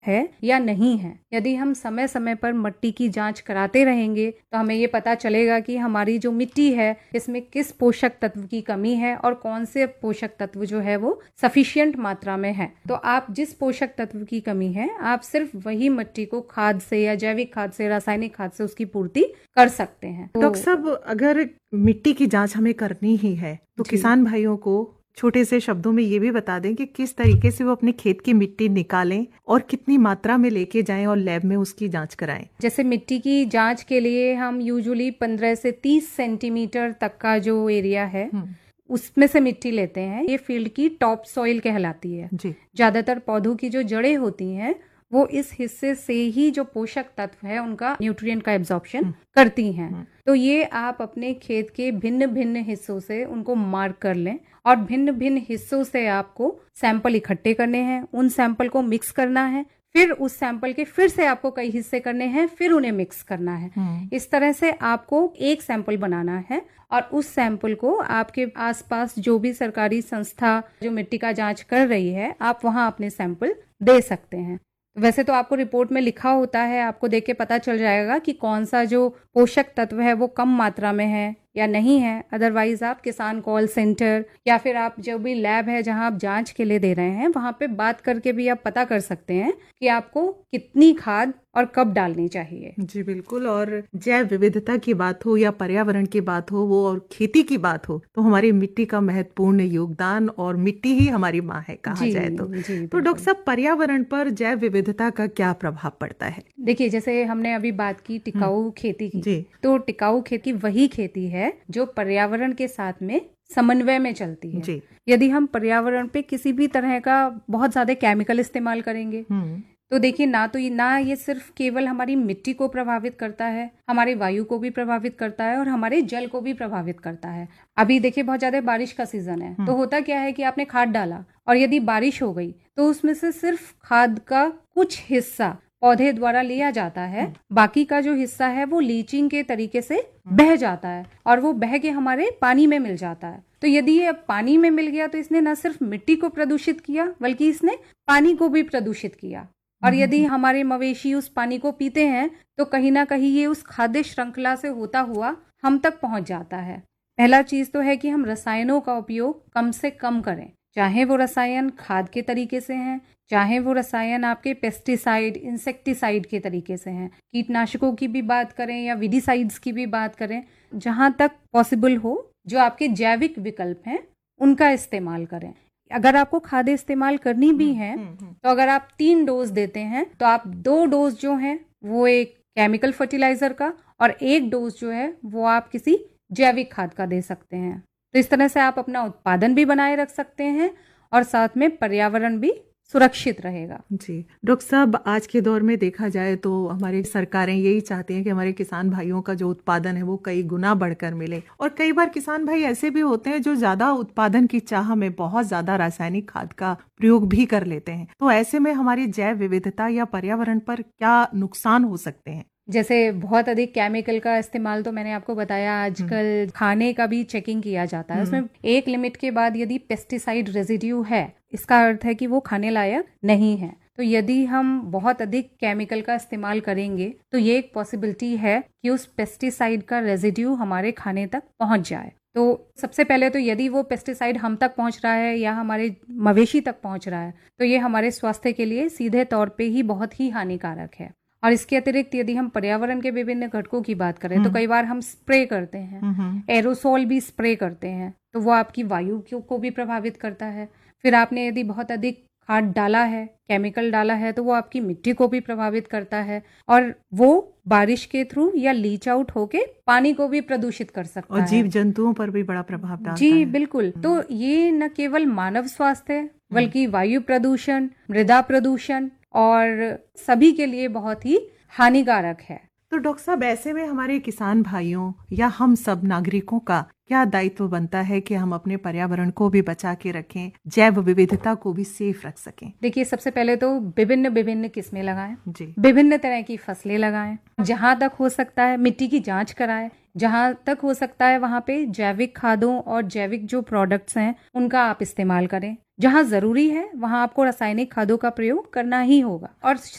है या नहीं है। यदि हम समय समय पर मिट्टी की जांच कराते रहेंगे तो हमें ये पता चलेगा कि हमारी जो मिट्टी है इसमें किस पोषक तत्व की कमी है और कौन से पोषक तत्व जो है वो सफिशिएंट मात्रा में है। तो आप जिस पोषक तत्व की कमी है आप सिर्फ वही मिट्टी को खाद से या जैविक खाद से, रासायनिक खाद से उसकी पूर्ति कर सकते हैं। डॉक्टर साहब, अगर मिट्टी की जांच हमें करनी ही है तो किसान भाइयों को छोटे से शब्दों में ये भी बता दें कि किस तरीके से वो अपने खेत की मिट्टी निकालें और कितनी मात्रा में लेके जाएं और लैब में उसकी जांच कराएं। जैसे मिट्टी की जांच के लिए हम यूजुअली 15 से 30 सेंटीमीटर तक का जो एरिया है उसमें से मिट्टी लेते हैं। ये फील्ड की टॉप सॉइल कहलाती है। ज्यादातर पौधों की जो जड़ें होती हैं वो इस हिस्से से ही जो पोषक तत्व है उनका न्यूट्रिएंट का एब्जॉर्प्शन करती हैं। तो ये आप अपने खेत के भिन्न भिन्न हिस्सों से उनको मार्क कर लें और भिन्न भिन्न हिस्सों से आपको सैंपल इकट्ठे करने हैं, उन सैंपल को मिक्स करना है, फिर उस सैंपल के फिर से आपको कई हिस्से करने हैं, फिर उन्हें मिक्स करना है। इस तरह से आपको एक सैंपल बनाना है और उस सैंपल को आपके आसपास जो भी सरकारी संस्था जो मिट्टी का जांच कर रही है आप वहां अपने सैंपल दे सकते हैं। वैसे तो आपको रिपोर्ट में लिखा होता है, आपको देख के पता चल जाएगा कि कौन सा जो पोषक तत्व है वो कम मात्रा में है या नहीं है। अदरवाइज आप किसान कॉल सेंटर या फिर आप जो भी लैब है जहां आप जांच के लिए दे रहे हैं वहां पे बात करके भी आप पता कर सकते हैं कि आपको कितनी खाद और कब डालनी चाहिए। जी बिल्कुल। और जैव विविधता की बात हो या पर्यावरण की बात हो वो और खेती की बात हो तो हमारी मिट्टी का महत्वपूर्ण योगदान और मिट्टी ही हमारी माँ है कहा जाए तो डॉक्टर साहब, पर्यावरण पर जैव विविधता का क्या प्रभाव पड़ता है? देखिए, जैसे हमने अभी बात की टिकाऊ खेती की, तो टिकाऊ खेती वही खेती है जो पर्यावरण के साथ में समन्वय में चलती है। यदि हम पर्यावरण पे किसी भी तरह का बहुत ज्यादा केमिकल इस्तेमाल करेंगे तो देखिए ना ये सिर्फ केवल हमारी मिट्टी को प्रभावित करता है, हमारे वायु को भी प्रभावित करता है और हमारे जल को भी प्रभावित करता है। अभी देखिए बहुत ज्यादा बारिश का सीजन है तो होता क्या है कि आपने खाद डाला और यदि बारिश हो गई तो उसमें से सिर्फ खाद का कुछ हिस्सा पौधे द्वारा लिया जाता है, बाकी का जो हिस्सा है वो लीचिंग के तरीके से बह जाता है और वो बह के हमारे पानी में मिल जाता है। तो यदि ये पानी में मिल गया तो इसने न सिर्फ मिट्टी को प्रदूषित किया बल्कि इसने पानी को भी प्रदूषित किया। और यदि हमारे मवेशी उस पानी को पीते हैं तो कहीं ना कहीं ये उस खाद्य श्रृंखला से होता हुआ हम तक पहुंच जाता है। पहला चीज तो है कि हम रसायनों का उपयोग कम से कम करें, चाहे वो रसायन खाद के तरीके से हैं, चाहे वो रसायन आपके पेस्टिसाइड, इंसेक्टिसाइड के तरीके से हैं। कीटनाशकों की भी बात करें या विडिसाइड्स की भी बात करें, जहां तक पॉसिबल हो जो आपके जैविक विकल्प हैं उनका इस्तेमाल करें। अगर आपको खादें इस्तेमाल करनी भी है तो अगर आप 3 डोज देते हैं तो आप 2 डोज जो है वो एक केमिकल फर्टिलाइजर का और 1 डोज जो है वो आप किसी जैविक खाद का दे सकते हैं। तो इस तरह से आप अपना उत्पादन भी बनाए रख सकते हैं और साथ में पर्यावरण भी सुरक्षित रहेगा। जी डॉक्टर साहब, आज के दौर में देखा जाए तो हमारी सरकारें यही चाहती हैं कि हमारे किसान भाइयों का जो उत्पादन है वो कई गुना बढ़कर मिले और कई बार किसान भाई ऐसे भी होते हैं जो ज्यादा उत्पादन की चाह में बहुत ज्यादा रासायनिक खाद का प्रयोग भी कर लेते हैं। तो ऐसे में हमारी जैव विविधता या पर्यावरण पर क्या नुकसान हो सकते हैं? जैसे बहुत अधिक केमिकल का इस्तेमाल तो मैंने आपको बताया, आजकल खाने का भी चेकिंग किया जाता है। उसमें एक लिमिट के बाद यदि पेस्टिसाइड रेजिड्यू है इसका अर्थ है कि वो खाने लायक नहीं है। तो यदि हम बहुत अधिक केमिकल का इस्तेमाल करेंगे तो ये एक पॉसिबिलिटी है कि उस पेस्टिसाइड का रेजिड्यू हमारे खाने तक पहुंच जाए। तो सबसे पहले तो यदि वो पेस्टिसाइड हम तक पहुंच रहा है या हमारे मवेशी तक पहुंच रहा है तो ये हमारे स्वास्थ्य के लिए सीधे तौर पे ही बहुत ही हानिकारक है। और इसके अतिरिक्त यदि हम पर्यावरण के विभिन्न घटकों की बात करें तो कई बार हम स्प्रे करते हैं, एरोसोल भी स्प्रे करते हैं, तो वो आपकी वायु को भी प्रभावित करता है। फिर आपने यदि बहुत अधिक खाद डाला है, केमिकल डाला है, तो वो आपकी मिट्टी को भी प्रभावित करता है और वो बारिश के थ्रू या लीच आउट होके पानी को भी प्रदूषित कर सकता है और जीव जंतुओं पर भी बड़ा प्रभाव डालता है। जी बिल्कुल। तो ये न केवल मानव स्वास्थ्य बल्कि वायु प्रदूषण, मृदा प्रदूषण और सभी के लिए बहुत ही हानिकारक है। तो डॉक्टर साहब, ऐसे में हमारे किसान भाइयों या हम सब नागरिकों का क्या दायित्व बनता है कि हम अपने पर्यावरण को भी बचा के रखें, जैव विविधता को भी सेफ रख सकें? देखिए, सबसे पहले तो विभिन्न किस्में लगाएं, विभिन्न तरह की फसलें लगाएं, जहां तक हो सकता है मिट्टी की जांच कराएं, जहां तक हो सकता है वहां पे जैविक खादों और जैविक जो प्रोडक्ट्स हैं उनका आप इस्तेमाल करें। जहाँ जरूरी है वहाँ आपको रासायनिक खादों का प्रयोग करना ही होगा। और